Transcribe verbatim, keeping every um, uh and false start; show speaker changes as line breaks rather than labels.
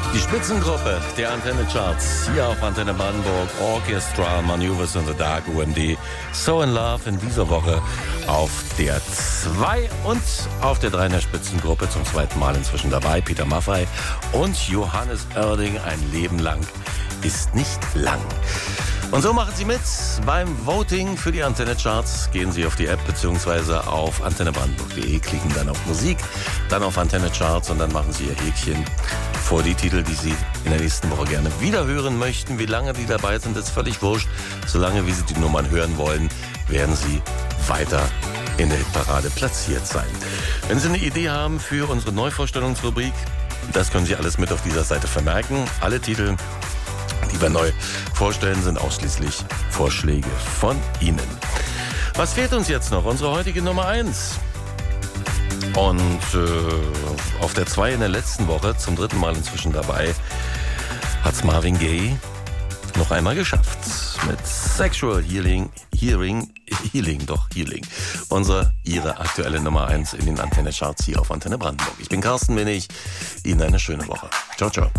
Die Spitzengruppe der Antenne Charts hier auf Antenne Brandenburg, Orchestra Maneuvers in the Dark, U M D, So in Love in dieser Woche auf der zwei und auf der drei in der Spitzengruppe zum zweiten Mal inzwischen dabei, Peter Maffay und Johannes Oerding, ein Leben lang ist nicht lang. Und so machen Sie mit beim Voting für die Antenne Charts. Gehen Sie auf die App bzw. auf antenne brandenburg punkt de, klicken dann auf Musik, dann auf Antenne Charts und dann machen Sie Ihr Häkchen vor die Titel, die Sie in der nächsten Woche gerne wieder hören möchten. Wie lange die dabei sind, ist völlig wurscht. Solange wie Sie die Nummern hören wollen, werden Sie weiter in der Hitparade platziert sein. Wenn Sie eine Idee haben für unsere Neuvorstellungsrubrik, das können Sie alles mit auf dieser Seite vermerken. Alle Titel, die wir neu vorstellen, sind ausschließlich Vorschläge von Ihnen. Was fehlt uns jetzt noch? Unsere heutige Nummer eins. Und äh, auf der zwei in der letzten Woche, zum dritten Mal inzwischen dabei, hat es Marvin Gaye noch einmal geschafft. Mit Sexual Healing, Hearing, Healing, doch Healing. Unsere, Ihre aktuelle Nummer eins in den Antenne Charts hier auf Antenne Brandenburg. Ich bin Carsten Winnig. Ihnen eine schöne Woche. Ciao, ciao.